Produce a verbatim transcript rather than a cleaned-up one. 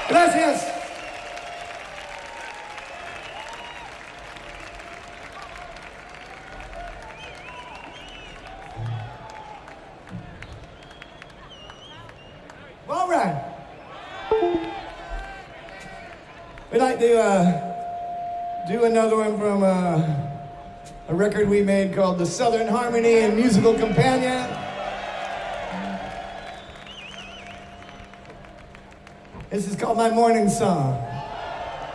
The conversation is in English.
Gracias. All right. We'd like to uh, do another one from uh, a record we made called The Southern Harmony and Musical Companion. This is called My Morning Song.